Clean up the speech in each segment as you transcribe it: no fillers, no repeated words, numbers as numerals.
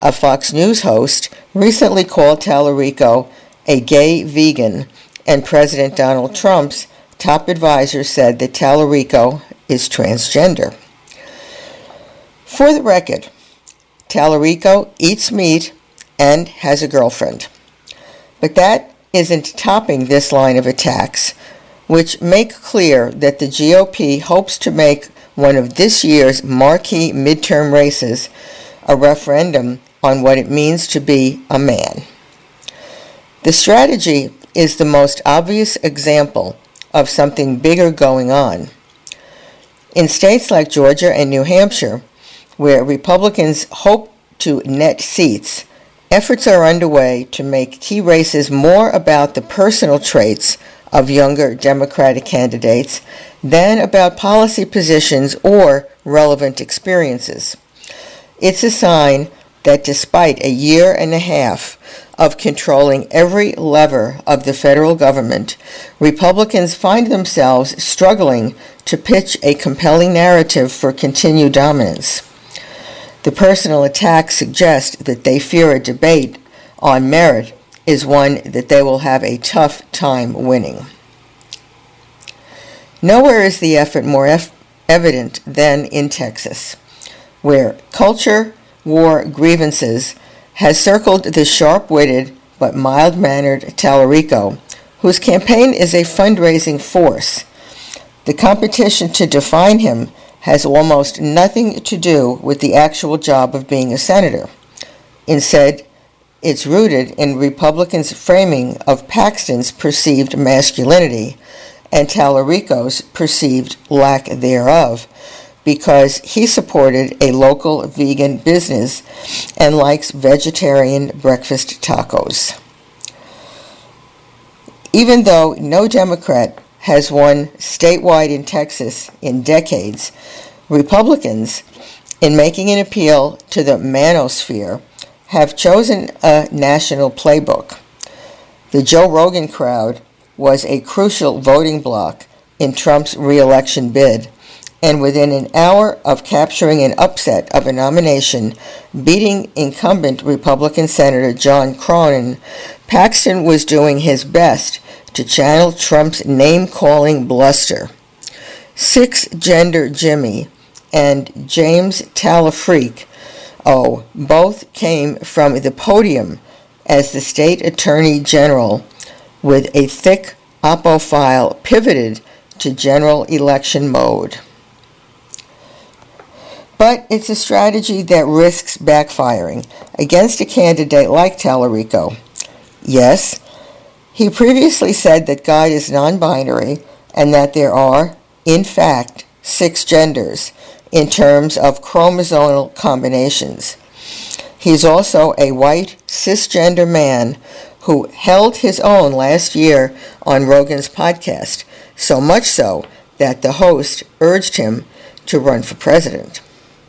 a Fox News host, recently called Tallarico a gay vegan, and President Donald Trump's top advisor said that Tallarico is transgender. For the record, Tallarico eats meat and has a girlfriend. But that isn't topping this line of attacks, which make clear that the GOP hopes to make one of this year's marquee midterm races a referendum on what it means to be a man. The strategy is the most obvious example of something bigger going on. In states like Georgia and New Hampshire, where Republicans hope to net seats, efforts are underway to make key races more about the personal traits of younger Democratic candidates than about policy positions or relevant experiences. It's a sign that despite a year and a half of controlling every lever of the federal government, Republicans find themselves struggling to pitch a compelling narrative for continued dominance. The personal attacks suggest that they fear a debate on merit is one that they will have a tough time winning. Nowhere is the effort more evident than in Texas, where culture war grievances has circled the sharp-witted but mild-mannered Tallarico, whose campaign is a fundraising force. The competition to define him has almost nothing to do with the actual job of being a senator. Instead, it's rooted in Republicans' framing of Paxton's perceived masculinity and Tallarico's perceived lack thereof, because he supported a local vegan business and likes vegetarian breakfast tacos. Even though no Democrat has won statewide in Texas in decades, Republicans, in making an appeal to the manosphere, have chosen a national playbook. The Joe Rogan crowd was a crucial voting bloc in Trump's re-election bid, and within an hour of capturing an upset of a nomination, beating incumbent Republican Senator John Cronin, Paxton was doing his best to channel Trump's name-calling bluster. Six-Gender Jimmy and James Talafreak, both came from the podium as the state attorney general, with a thick oppo file pivoted to general election mode. But it's a strategy that risks backfiring against a candidate like Tallarico. Yes, he previously said that God is non-binary and that there are, in fact, 6 genders in terms of chromosomal combinations. He's also a white, cisgender man who held his own last year on Rogan's podcast, so much so that the host urged him to run for president.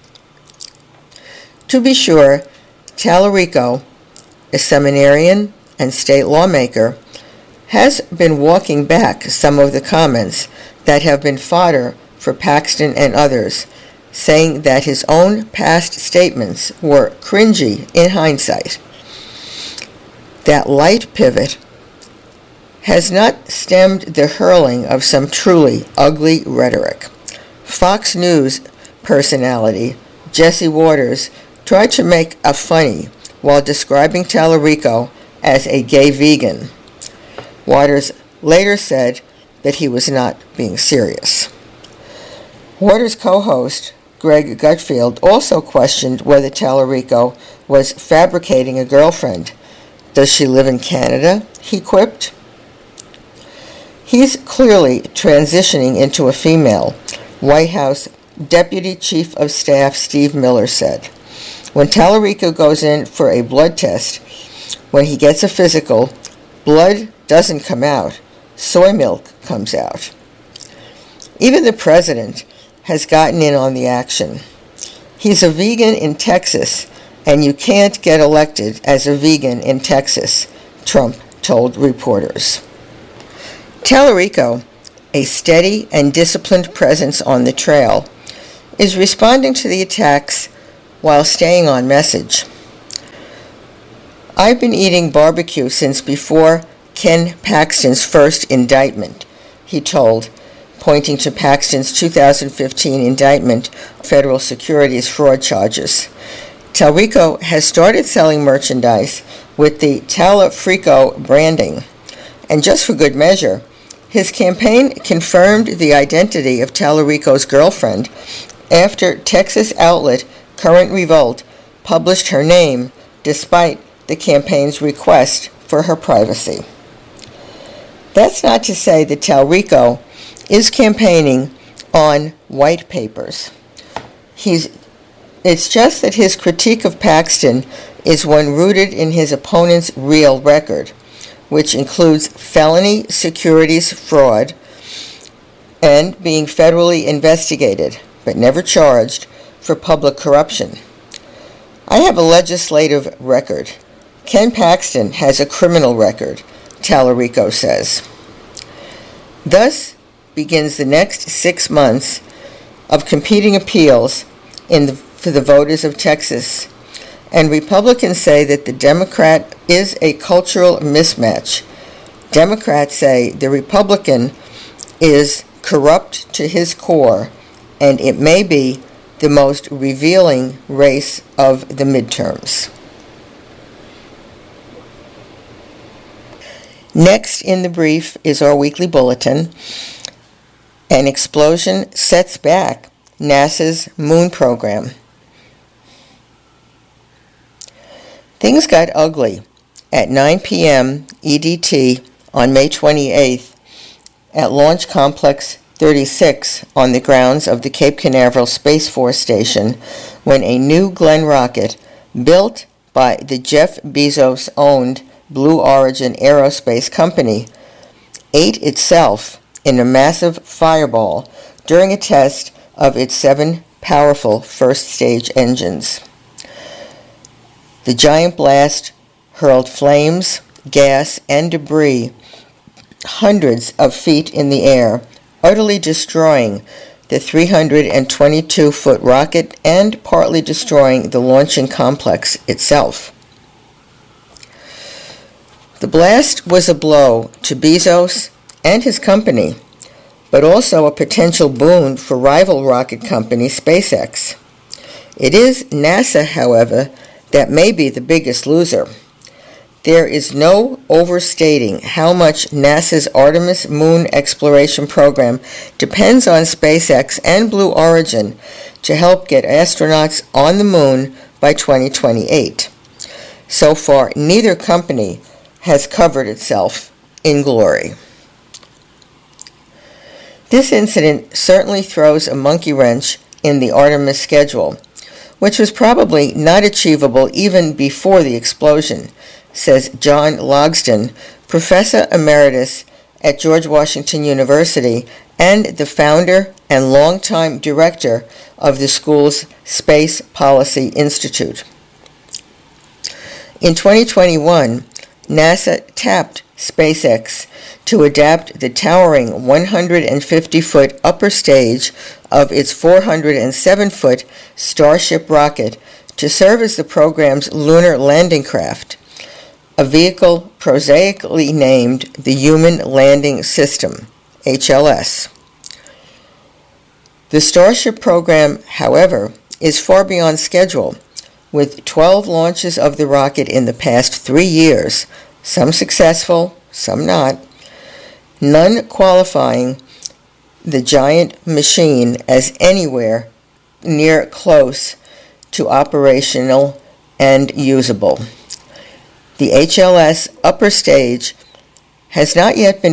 To be sure, Tallarico, a seminarian and state lawmaker, has been walking back some of the comments that have been fodder for Paxton and others, saying that his own past statements were cringy in hindsight. That light pivot has not stemmed the hurling of some truly ugly rhetoric. Fox News personality Jesse Waters tried to make a funny while describing Tallarico as a gay vegan. Waters later said that he was not being serious. Waters' co-host, Greg Gutfeld, also questioned whether Tallarico was fabricating a girlfriend. Does she live in Canada? He quipped. He's clearly transitioning into a female, White House Deputy Chief of Staff Steve Miller said. When Tallarico goes in for a blood test, when he gets a physical, blood doesn't come out, soy milk comes out. Even the president has gotten in on the action. He's a vegan in Texas, and you can't get elected as a vegan in Texas, Trump told reporters. Tallarico, a steady and disciplined presence on the trail, is responding to the attacks while staying on message. "I've been eating barbecue since before Ken Paxton's first indictment," he told, pointing to Paxton's 2015 indictment of federal securities fraud charges. Talrico has started selling merchandise with the Talafrico branding. And just for good measure, his campaign confirmed the identity of Talarico's girlfriend after Texas outlet Current Revolt published her name despite the campaign's request for her privacy. That's not to say that Talrico is campaigning on white papers. It's just that his critique of Paxton is one rooted in his opponent's real record, which includes felony securities fraud and being federally investigated, but never charged, for public corruption. "I have a legislative record. Ken Paxton has a criminal record," Talarico says. Thus begins the next 6 months of competing appeals for the voters of Texas, and Republicans say that the Democrat is a cultural mismatch. Democrats say the Republican is corrupt to his core, and it may be the most revealing race of the midterms. Next in the brief is our weekly bulletin. An explosion sets back NASA's moon program. Things got ugly at 9 p.m. EDT on May 28th at Launch Complex 36 on the grounds of the Cape Canaveral Space Force Station when a New Glenn rocket built by the Jeff Bezos-owned Blue Origin Aerospace Company ate itself in a massive fireball during a test of its 7 powerful first-stage engines. The giant blast hurled flames, gas, and debris hundreds of feet in the air, utterly destroying the 322-foot rocket and partly destroying the launching complex itself. The blast was a blow to Bezos and his company, but also a potential boon for rival rocket company SpaceX. It is NASA, however, that may be the biggest loser. There is no overstating how much NASA's Artemis moon exploration program depends on SpaceX and Blue Origin to help get astronauts on the moon by 2028. So far, neither company has covered itself in glory. This incident certainly throws a monkey wrench in the Artemis schedule, which was probably not achievable even before the explosion, says John Logsdon, Professor Emeritus at George Washington University and the founder and longtime director of the school's Space Policy Institute. In 2021, NASA tapped SpaceX to adapt the towering 150-foot upper stage of its 407-foot Starship rocket to serve as the program's lunar landing craft, a vehicle prosaically named the Human Landing System, HLS. The Starship program, however, is far beyond schedule, with 12 launches of the rocket in the past 3 years, some successful, some not, none qualifying the giant machine as anywhere near close to operational and usable. The HLS upper stage has not yet been